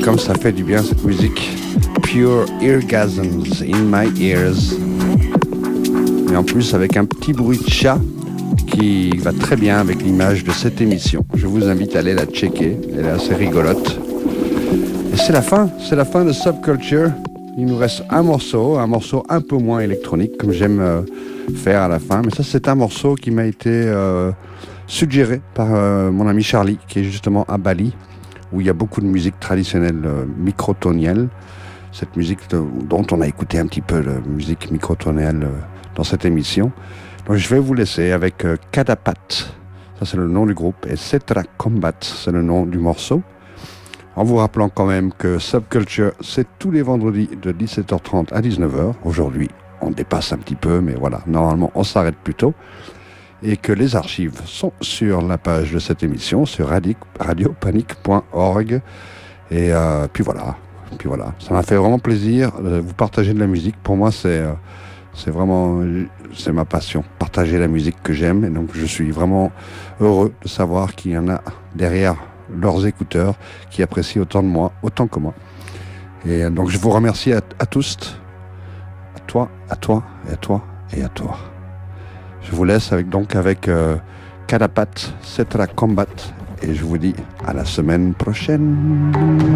comme ça fait du bien cette musique. Pure Eargasms in my ears. Et en plus avec un petit bruit de chat qui va très bien avec l'image de cette émission. Je vous invite à aller la checker, elle est assez rigolote. Et c'est la fin de Subculture. Il nous reste un morceau un peu moins électronique comme j'aime faire à la fin. Mais ça c'est un morceau qui m'a été suggéré par mon ami Charlie qui est justement à Bali où il y a beaucoup de musique traditionnelle microtonienne. Cette musique dont on a écouté un petit peu de musique microtonienne dans cette émission. Donc je vais vous laisser avec Kadapat, ça c'est le nom du groupe, et Cetra Combat, c'est le nom du morceau. En vous rappelant quand même que Subculture, c'est tous les vendredis de 17h30 à 19h. Aujourd'hui, on dépasse un petit peu, mais voilà, normalement on s'arrête plus tôt. Et que les archives sont sur la page de cette émission, sur radiopanique.org. Et puis voilà, ça m'a fait vraiment plaisir de vous partager de la musique. Pour moi, c'est vraiment, c'est ma passion, partager la musique que j'aime. Et donc, je suis vraiment heureux de savoir qu'il y en a derrière leurs écouteurs qui apprécient autant de moi, autant que moi. Et donc, je vous remercie à tous, à toi, et à toi, et à toi. Je vous laisse avec Kadapat, Cetra Combat, et je vous dis à la semaine prochaine.